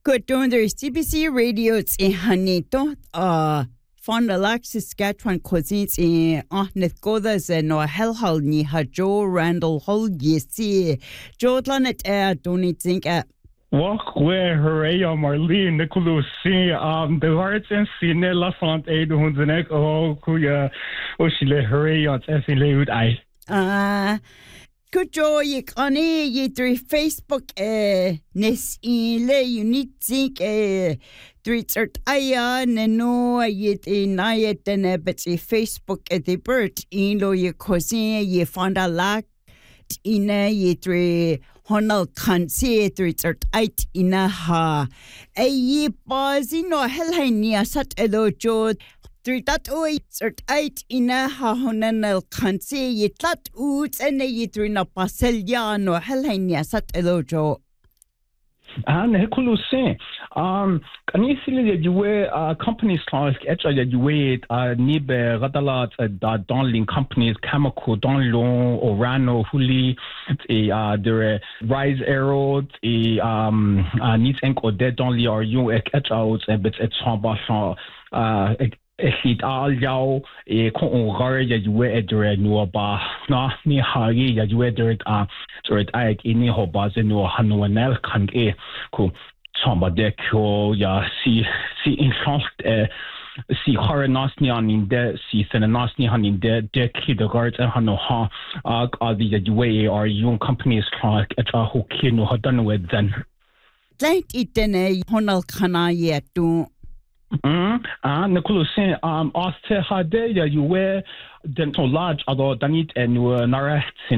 Good doing there, CBC Radio in Hanito, Fond du Lac, Saskatchewan cuisines in Ahnet Godas and no Hellhall ni ha Joe Randall Hull yesi. Joe Lanet don't you think Walk where hooray Marlene Nicholas the words and seen la font aid hunzenek kuya oshile hooray on essay I. Good joy, you can ye through Facebook, Nes ile, you need think, Twitter, no, yet in Nayet, and but Facebook at the bird, in lo, your cousin, ye found a lack in a ye three honal can't see Twitter, in a ha. A ye pause in no hell, near such a low joe. That oi cert eight in a honanel can't see ye tat oots and ye three na paseliano helenia sat elojo. Nekulu say, can you see that you wear companies like that you wear Nibe Radalat, Donling companies, Kamako, Donlon, Orano, Huli, the Rise Arrow, Needs Enk or Dead Donly or you at out, but it's Hambashan. It all y'all con ya you edre no ba na ni hagi ya you edre sort I any hobas no hanuanel kan ku samba de ko ya si in chance si har nasni an in de si sen nasni han in de kid guards and hano ha the you are young companies like at who kino had done with then like it then honal kana yet to Nicholas saying, Aste Hade, you wear dental large, although Danit and you were